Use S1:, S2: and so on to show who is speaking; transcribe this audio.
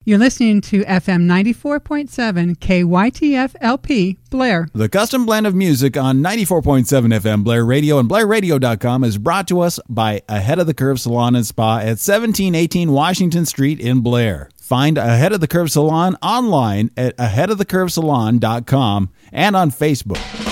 S1: You're listening to FM 94.7 KYTF LP, Blair.
S2: The custom blend of music on 94.7 FM Blair Radio and BlairRadio.com is brought to us by Ahead of the Curve Salon and Spa at 1718 Washington Street in Blair. Find Ahead of the Curve Salon online at aheadofthecurvesalon.com and on Facebook.